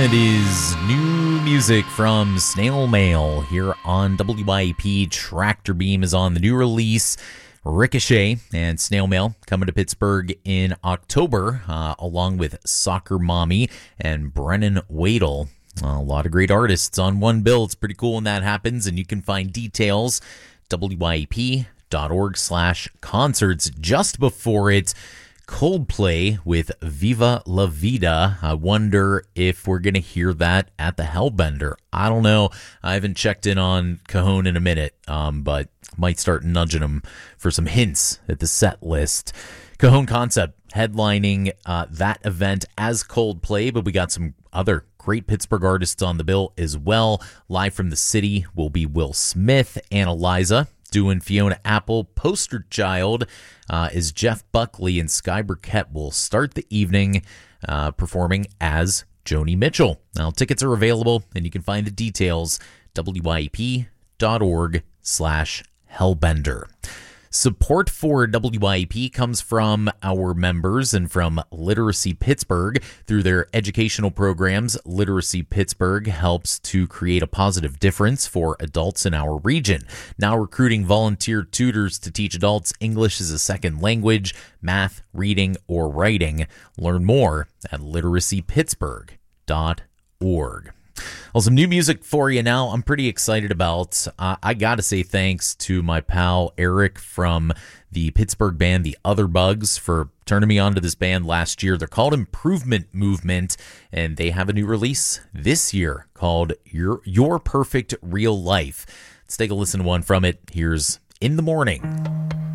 That is new music from Snail Mail here on WYAP. Tractor Beam is on the new release. Ricochet and Snail Mail coming to Pittsburgh in October, along with Soccer Mommy and Brennan Wadle. A lot of great artists on one bill. It's pretty cool when that happens, and you can find details wyap.org/concerts. Just before it, Coldplay with Viva La Vida. I wonder if we're going to hear that at the Hellbender. I don't know. I haven't checked in on Cajon in a minute, but might start nudging them for some hints at the set list. Cajon Concept headlining that event as Coldplay, but we got some other great Pittsburgh artists on the bill as well. Live from the city will be Will Smith and Eliza doing Fiona Apple. Poster child is Jeff Buckley, and Sky Burkett will start the evening performing as Joni Mitchell. Now, tickets are available, and you can find the details wyap.org/Hellbender. Support for WYAP comes from our members and from Literacy Pittsburgh. Through their educational programs, Literacy Pittsburgh helps to create a positive difference for adults in our region. Now recruiting volunteer tutors to teach adults English as a second language, math, reading, or writing. Learn more at literacypittsburgh.org. Well, some new music for you now. I'm pretty excited about. I got to say thanks to my pal Eric from the Pittsburgh band The Other Bugs for turning me on to this band last year. They're called Improvement Movement, and they have a new release this year called Your Perfect Real Life. Let's take a listen to one from it. Here's In the Morning.